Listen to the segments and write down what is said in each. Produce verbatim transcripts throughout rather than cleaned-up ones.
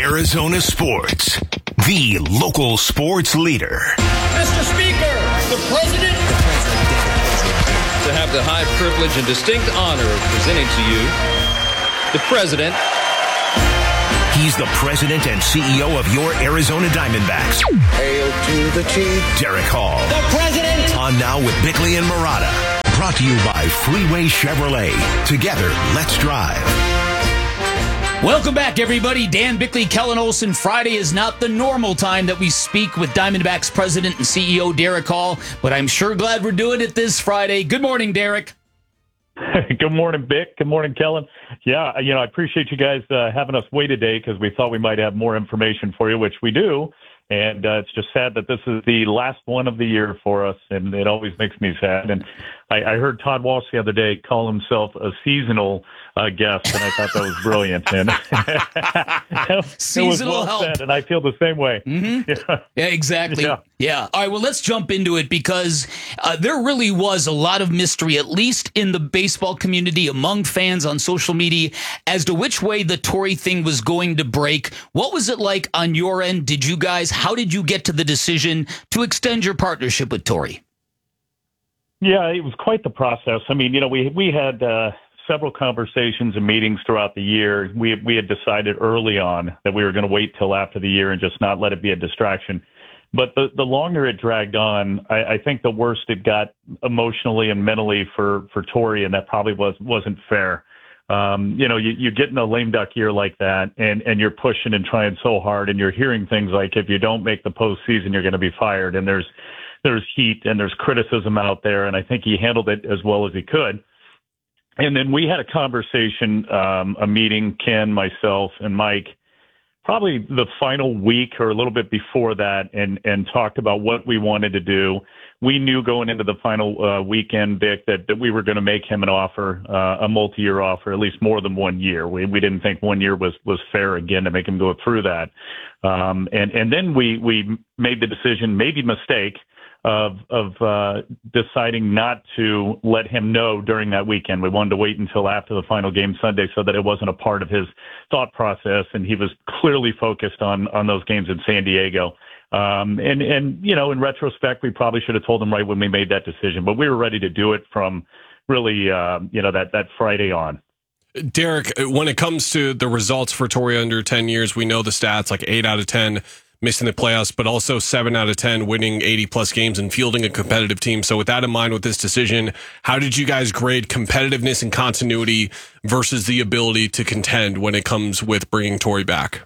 Arizona Sports, the local sports leader. Mister Speaker, the President. To have the high privilege and distinct honor of presenting to you the President. He's the president and C E O of your Arizona Diamondbacks. Hail to the chief. Derek Hall. The President. On Now with Bickley and Murata. Brought to you by Freeway Chevrolet. Together, let's drive. Welcome back, everybody. Dan Bickley, Kellen Olson. Friday is not the normal time that we speak with Diamondbacks president and C E O Derek Hall, but I'm sure glad we're doing it this Friday. Good morning, Derek. Good morning, Bick. Good morning, Kellen. Yeah, you know, I appreciate you guys uh, having us wait today because we thought we might have more information for you, which we do. And uh, it's just sad that this is the last one of the year for us, and it always makes me sad. And I, I heard Todd Walsh the other day call himself a seasonal uh, guest, and I thought that was brilliant. And it seasonal was well help. said, and I feel the same way. Mm-hmm. Yeah. yeah, exactly. Yeah. yeah. All right, well, let's jump into it because uh, there really was a lot of mystery, at least in the baseball community, among fans on social media, as to which way the Torey thing was going to break. What was it like on your end? Did you guys, how did you get to the decision to extend your partnership with Torey? Yeah, it was quite the process. I mean, you know, we we had uh, several conversations and meetings throughout the year. We we had decided early on that we were going to wait till after the year and just not let it be a distraction. But the, the longer it dragged on, I, I think the worse it got emotionally and mentally for, for Torey, and that probably was, wasn't fair. Um, you know, you, you get in a lame duck year like that, and, and you're pushing and trying so hard, and you're hearing things like, if you don't make the postseason, you're going to be fired. And there's there's heat and there's criticism out there, and I think he handled it as well as he could. And then we had a conversation, um, a meeting, Ken, myself, and Mike, probably the final week or a little bit before that, and, and talked about what we wanted to do. We knew going into the final uh, weekend, Vic, that, that we were going to make him an offer, uh, a multi-year offer, at least more than one year. We we didn't think one year was, was fair again to make him go through that. Um, and, and then we, we made the decision, maybe mistake, of of uh, deciding not to let him know during that weekend. We wanted to wait until after the final game Sunday so that it wasn't a part of his thought process, and he was clearly focused on on those games in San Diego. Um, and, and, you know, in retrospect, we probably should have told him right when we made that decision, but we were ready to do it from really, uh, you know, that, that Friday on. Derek, when it comes to the results for Torey under ten years, we know the stats, like eight out of ten missing the playoffs, but also seven out of ten winning eighty plus games and fielding a competitive team. So with that in mind, with this decision, how did you guys grade competitiveness and continuity versus the ability to contend when it comes with bringing Torey back?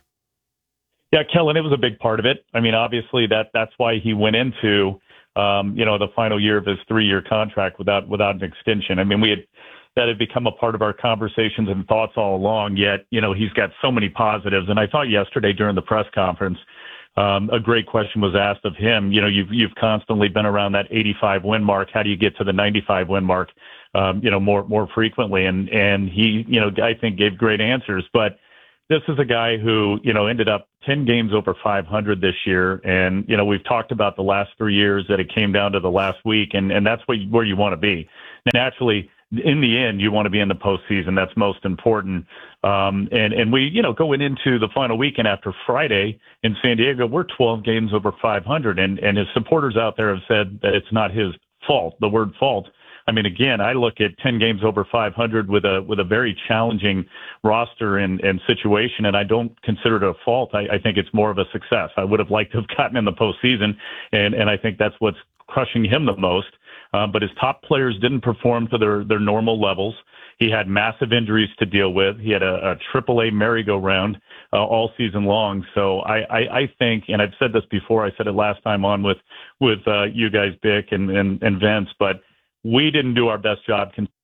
Yeah, Kellen, it was a big part of it. I mean, obviously that that's why he went into, um, you know, the final year of his three-year contract without without an extension. I mean, we had that had become a part of our conversations and thoughts all along. Yet, you know, he's got so many positives. And I thought yesterday during the press conference, um, a great question was asked of him. You know, you've you've constantly been around that eighty-five win mark. How do you get to the ninety-five win mark? Um, you know, more more frequently. And and he, you know, I think gave great answers, but. This is a guy who, you know, ended up ten games over five hundred this year. And, you know, we've talked about the last three years that it came down to the last week, and, and that's what, where you want to be. Naturally, in the end, you want to be in the postseason. That's most important. Um, and, and we, you know, going into the final weekend after Friday in San Diego, we're twelve games over five hundred. And, and his supporters out there have said that it's not his fault, the word fault. I mean, again, I look at ten games over five hundred with a with a very challenging roster and, and situation, and I don't consider it a fault. I, I think it's more of a success. I would have liked to have gotten in the postseason, and, and I think that's what's crushing him the most. Uh, but his top players didn't perform to their, their normal levels. He had massive injuries to deal with. He had a, a triple A merry-go-round uh, all season long. So I, I, I think, and I've said this before, I said it last time on with, with uh, you guys, Vic and, and, and Vince, but we didn't do our best job.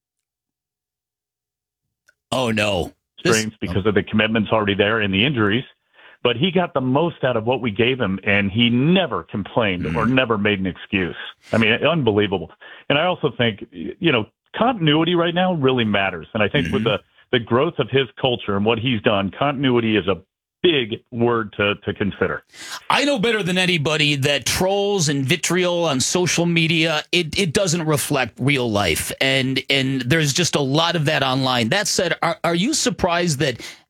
Oh, no. This, because of the commitments already there and the injuries. But he got the most out of what we gave him, and he never complained mm. or never made an excuse. I mean, unbelievable. And I also think, you know, continuity right now really matters. And I think mm-hmm. with the, the growth of his culture and what he's done, continuity is a big word to, to consider. I know better than anybody that trolls and vitriol on social media, it, it doesn't reflect real life. And and there's just a lot of that online. That said, are, are you surprised that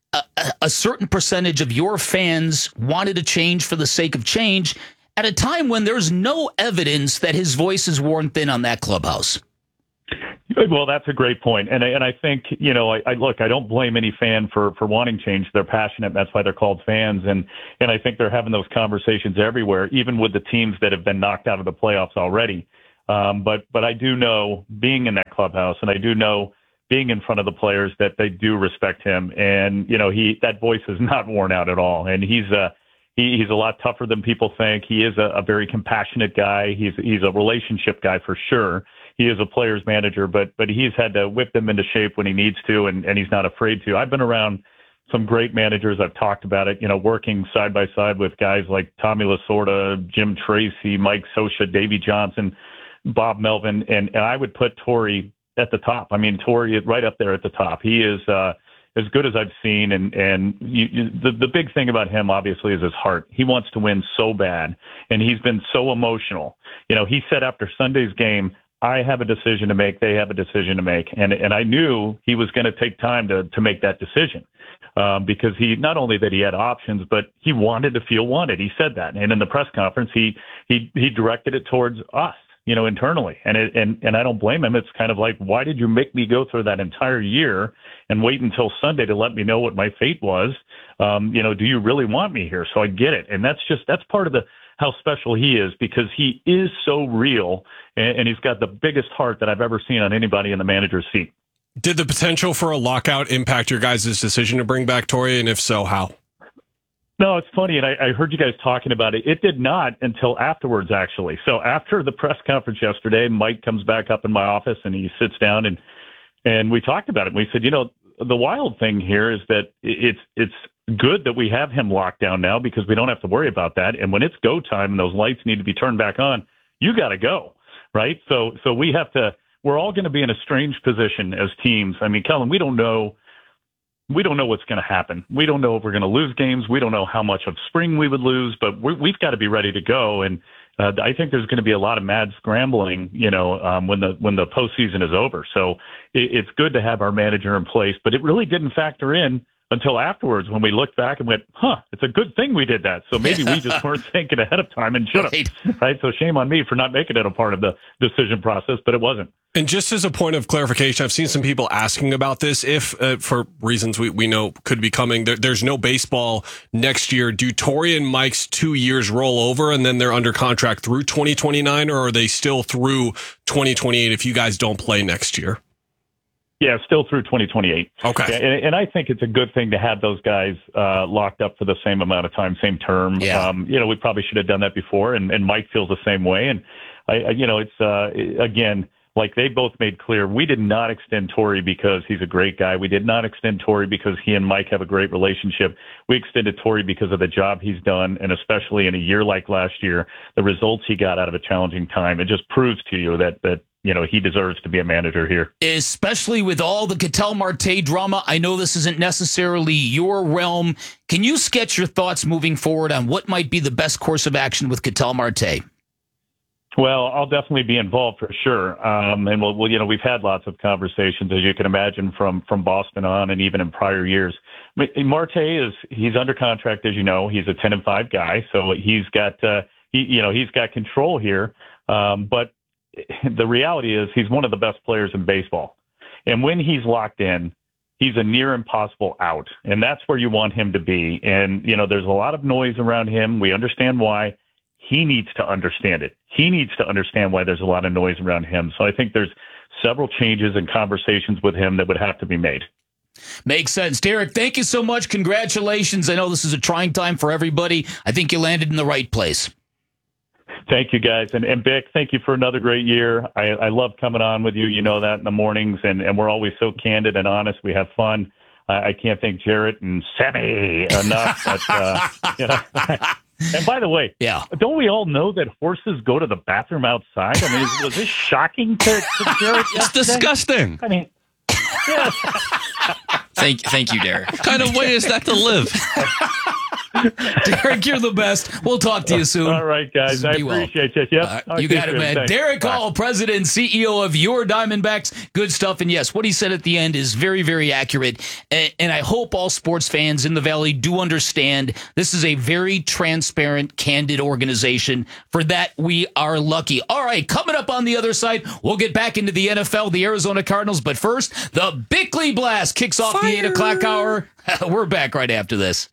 a, a certain percentage of your fans wanted a change for the sake of change at a time when there's no evidence that his voice is worn thin on that clubhouse. Well, that's a great point. And I, and I think, you know, I, I look, I don't blame any fan for, for wanting change. They're passionate. That's why they're called fans. And, and I think they're having those conversations everywhere, even with the teams that have been knocked out of the playoffs already. Um, but, but I do know, being in that clubhouse, and I do know being in front of the players, that they do respect him. And, you know, he, that voice is not worn out at all. And he's a, he, he's a lot tougher than people think. He is a, a very compassionate guy. He's, he's a relationship guy for sure. He is a player's manager, but but he's had to whip them into shape when he needs to, and, and he's not afraid to. I've been around some great managers. I've talked about it, you know, working side by side with guys like Tommy Lasorda, Jim Tracy, Mike Scioscia, Davey Johnson, Bob Melvin, and, and I would put Torey at the top. I mean, Torey is right up there at the top. He is uh, as good as I've seen, and and you, you, the the big thing about him, obviously, is his heart. He wants to win so bad, and he's been so emotional. You know, he said after Sunday's game, I have a decision to make. They have a decision to make. And and I knew he was going to take time to, to make that decision um, because he not only that he had options, but he wanted to feel wanted. He said that. And in the press conference, he he he directed it towards us, you know, internally. And it, and and I don't blame him. It's kind of like, why did you make me go through that entire year and wait until Sunday to let me know what my fate was? Um, you know, do you really want me here? So I get it. And that's just that's part of the how special he is, because he is so real, and, and he's got the biggest heart that I've ever seen on anybody in the manager's seat. Did the potential for a lockout impact your guys' decision to bring back Torey, and if so, how? No, it's funny, and I, I heard you guys talking about it. It did not until afterwards, actually. So after the press conference yesterday, Mike comes back up in my office, and he sits down, and and we talked about it. We said, you know, the wild thing here is that it's it's good that we have him locked down now, because we don't have to worry about that. And when it's go time and those lights need to be turned back on, you got to go, right? So so we have to. We're all going to be in a strange position as teams. I mean, Kellen, we don't know. We don't know what's going to happen. We don't know if we're going to lose games. We don't know how much of spring we would lose, but we're, we've got to be ready to go. And uh, I think there's going to be a lot of mad scrambling, you know, um, when the when the postseason is over. So it, it's good to have our manager in place, but it really didn't factor in until afterwards when we looked back and went, huh, it's a good thing we did that. So maybe we just weren't thinking ahead of time and should have, right. right? So shame on me for not making it a part of the decision process, but it wasn't. And just as a point of clarification, I've seen some people asking about this. If, uh, for reasons we, we know could be coming, there, there's no baseball next year. Do Torey and Mike's two years roll over and then they're under contract through twenty twenty-nine, or are they still through twenty twenty-eight if you guys don't play next year? Yeah, still through twenty twenty-eight. Okay. And, and I think it's a good thing to have those guys uh, locked up for the same amount of time, same term. Yeah. Um, you know, we probably should have done that before, and, and Mike feels the same way. And, I, I you know, it's, uh, again, like they both made clear, we did not extend Torey because he's a great guy. We did not extend Torey because he and Mike have a great relationship. We extended Torey because of the job he's done, and especially in a year like last year, the results he got out of a challenging time. It just proves to you that that you know he deserves to be a manager here. Especially with all the Ketel Marte drama, I know this isn't necessarily your realm. Can you sketch your thoughts moving forward on what might be the best course of action with Ketel Marte? Well, I'll definitely be involved for sure. Um, and we'll, we'll, you know, we've had lots of conversations, as you can imagine, from, from Boston on, and even in prior years. Marte is, he's under contract, as you know. He's a ten and five guy. So he's got, uh, he, you know, he's got control here. Um, but the reality is he's one of the best players in baseball. And when he's locked in, he's a near impossible out. And that's where you want him to be. And, you know, there's a lot of noise around him. We understand why. He needs to understand it. He needs to understand why there's a lot of noise around him. So I think there's several changes and conversations with him that would have to be made. Makes sense. Derek, thank you so much. Congratulations. I know this is a trying time for everybody. I think you landed in the right place. Thank you, guys. And, and Bick, thank you for another great year. I, I love coming on with you. You know that in the mornings, and, and we're always so candid and honest. We have fun. I, I can't thank Jarrett and Sammy enough. But, uh, you know, and by the way, yeah. don't we all know that horses go to the bathroom outside? I mean, is, was this shocking to, to Jarrett? It's disgusting. I mean, yeah. Thank, thank you, Derek. What kind of way is that to live? Derek, you're the best. We'll talk to you soon. All right, guys. I Be well. appreciate you. Yep. Uh, you got it, man. Thanks. Derek Bye. Hall, President and C E O of your Diamondbacks. Good stuff. And yes, what he said at the end is very, very accurate. And, and I hope all sports fans in the Valley do understand this is a very transparent, candid organization. For that, we are lucky. All right, coming up on the other side, we'll get back into the N F L, the Arizona Cardinals. But first, the Bickley Blast kicks off Fire. the eight o'clock hour. We're back right after this.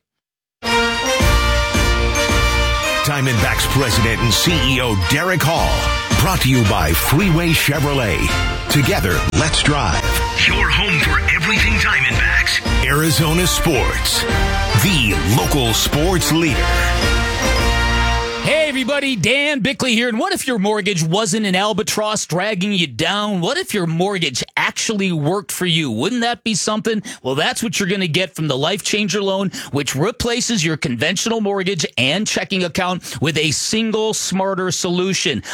Diamondbacks President and C E O Derek Hall. Brought to you by Freeway Chevrolet. Together, let's drive. Your home for everything Diamondbacks. Arizona Sports. The local sports leader. Hey everybody, Dan Bickley here. And what if your mortgage wasn't an albatross dragging you down? What if your mortgage actually worked for you? Wouldn't that be something? Well, that's what you're going to get from the Life Changer loan, which replaces your conventional mortgage and checking account with a single, smarter solution.